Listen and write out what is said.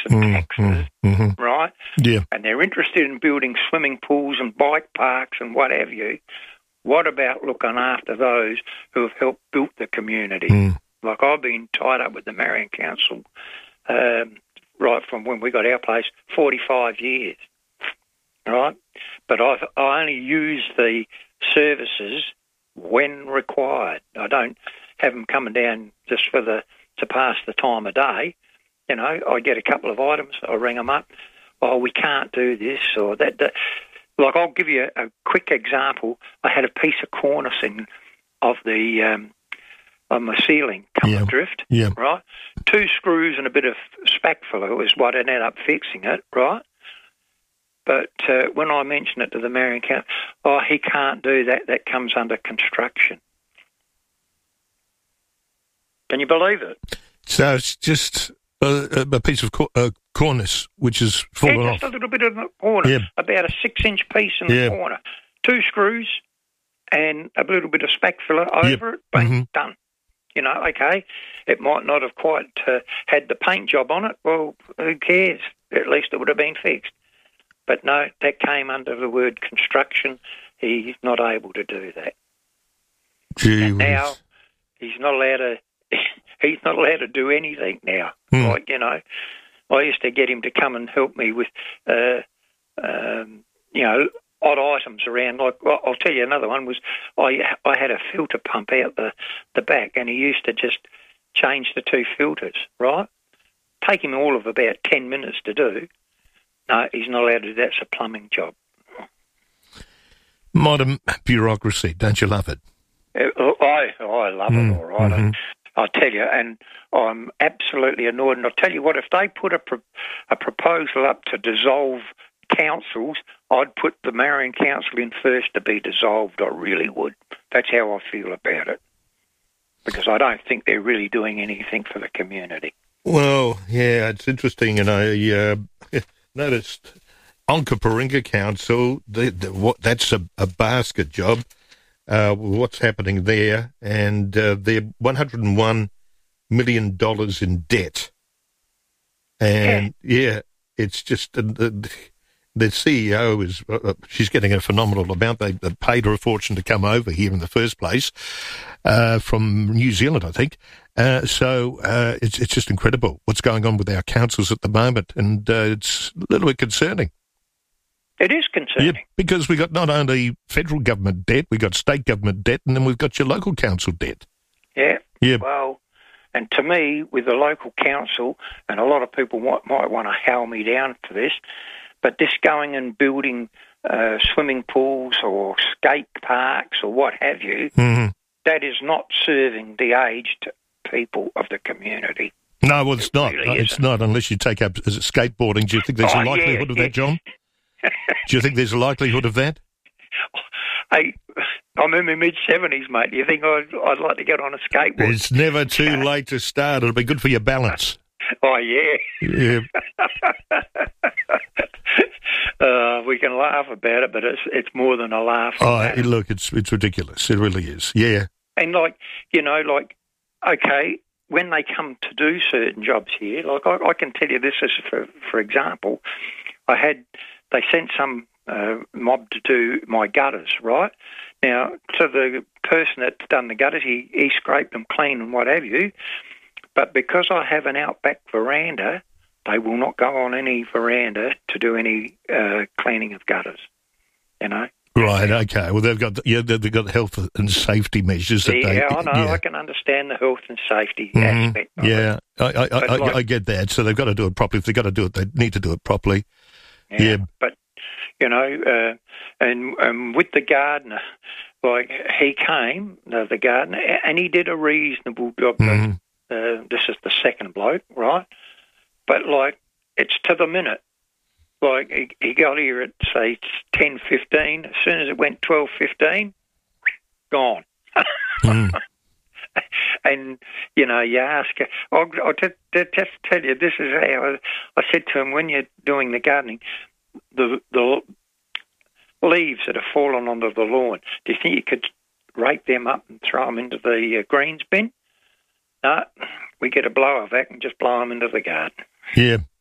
and taxes, right? Yeah. And they're interested in building swimming pools and bike parks and what have you. What about looking after those who have helped build the community? Like I've been tied up with the Marion Council right from when we got our place, 45 years, right? But I only use the services when required. I don't have them coming down just to pass the time of day. You know, I get a couple of items, I ring them up. Oh, we can't do this or that. Like, I'll give you a quick example. I had a piece of cornicing of my ceiling come adrift, right? 2 screws and a bit of spack filler is what ended up fixing it, right? But when I mentioned it to the Marion Council, he can't do that. That comes under construction. Can you believe it? So it's just a piece of cornice which is fallen off. Just a little bit of the corner, about a 6-inch piece in the corner. 2 screws and a little bit of spack filler over it, bang, done. You know, okay, it might not have quite had the paint job on it. Well, who cares? At least it would have been fixed. But no, that came under the word construction. He's not able to do that. And now he's not allowed to. He's not allowed to do anything now. Like, you know, I used to get him to come and help me with, you know, odd items around. Like, well, I'll tell you another one was I had a filter pump out the back, and he used to just change the 2 filters. Right, take him all of about 10 minutes to do. No, he's not allowed to do that. It's a plumbing job. Modern bureaucracy, don't you love it? I love it, all right. I'll tell you, and I'm absolutely annoyed. And I'll tell you what, if they put a proposal up to dissolve councils, I'd put the Marion Council in first to be dissolved. I really would. That's how I feel about it. Because I don't think they're really doing anything for the community. Well, yeah, it's interesting, and I noticed Onkaparinga Council, that's a basket job. What's happening there? And they're $101 million in debt. And, it's just the CEO is, she's getting a phenomenal amount. They paid her a fortune to come over here in the first place from New Zealand, I think. So it's just incredible what's going on with our councils at the moment, and it's a little bit concerning. It is concerning. Yeah, because we got not only federal government debt, we got state government debt, and then we've got your local council debt. Yeah. Yeah. Well, and to me, with the local council, and a lot of people might want to howl me down for this, but this going and building swimming pools or skate parks or what have you, that is not serving the aged people of the community. No, well, it's not. Really it's not unless you take up skateboarding. Do you think there's a likelihood of that, John? Do you think there's a likelihood of that? Hey, I'm in my mid-70s, mate. Do you think I'd like to get on a skateboard? It's never too late to start. It'll be good for your balance. Oh, yeah. Yeah. We can laugh about it, but it's more than a laugh. Look, it's ridiculous. It really is. Yeah. And okay, when they come to do certain jobs here, like I can tell you this as for example, they sent some mob to do my gutters, right? Now, to the person that's done the gutters, he scraped them clean and what have you, but because I have an outback veranda, they will not go on any veranda to do any cleaning of gutters, you know? Right, okay. Well, they've got health and safety measures. I know. I can understand the health and safety aspect of it. I get that. So they've got to do it properly. If they've got to do it, they need to do it properly. Yeah. But, you know, and with the gardener, like, he came, the gardener, and he did a reasonable job. This is the second bloke, right? But, like, it's to the minute. Like, he got here at, say, 10:15. As soon as it went 12:15, gone. And, you know, you ask, I'll just tell you, this is how I said to him, when you're doing the gardening, the leaves that have fallen onto the lawn, do you think you could rake them up and throw them into the greens bin? No, we get a blower vac and just blow them into the garden. Yeah,